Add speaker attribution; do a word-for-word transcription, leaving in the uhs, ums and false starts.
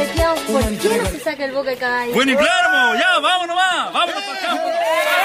Speaker 1: bloqueados. ¿Por qué no se saca el Boca acá?
Speaker 2: Bueno, y claro, ya, vámonos más, vámonos para el campo.